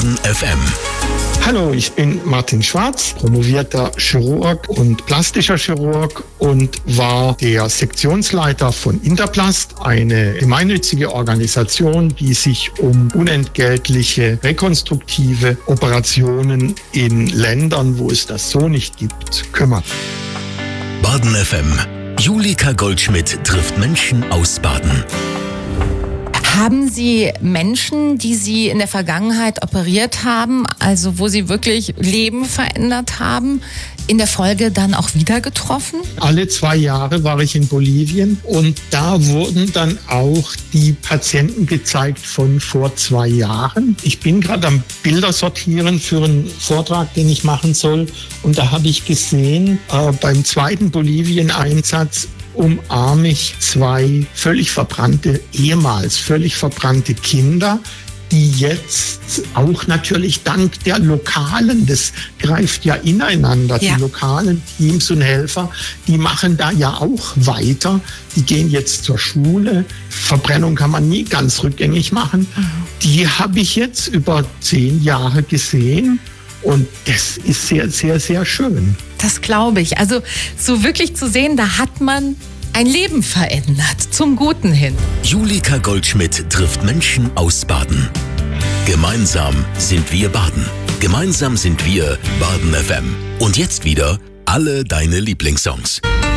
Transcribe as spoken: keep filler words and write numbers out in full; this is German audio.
Baden F M. Hallo, ich bin Martin Schwarz, promovierter Chirurg und plastischer Chirurg und war der Sektionsleiter von Interplast, eine gemeinnützige Organisation, die sich um unentgeltliche rekonstruktive Operationen in Ländern, wo es das so nicht gibt, kümmert. Baden F M. Julika Goldschmidt trifft Menschen aus Baden. Haben Sie Menschen, die Sie in der Vergangenheit operiert haben, also wo Sie wirklich Leben verändert haben, in der Folge dann auch wieder getroffen? Alle zwei Jahre war ich in Bolivien und da wurden dann auch die Patienten gezeigt von vor zwei Jahren. Ich bin gerade am Bilder sortieren für einen Vortrag, den ich machen soll, und da habe ich gesehen, äh, beim zweiten Bolivien-Einsatz umarme ich zwei völlig verbrannte, ehemals völlig verbrannte Kinder, die jetzt auch natürlich dank der Lokalen, das greift ja ineinander, ja. Die lokalen Teams und Helfer, die machen da ja auch weiter. Die gehen jetzt zur Schule. Verbrennung kann man nie ganz rückgängig machen. Mhm. Die habe ich jetzt über zehn Jahre gesehen. Und das ist sehr, sehr, sehr schön. Das glaube ich. Also so wirklich zu sehen, da hat man ein Leben verändert, zum Guten hin. Julika Goldschmidt trifft Menschen aus Baden. Gemeinsam sind wir Baden. Gemeinsam sind wir Baden F M. Und jetzt wieder alle deine Lieblingssongs.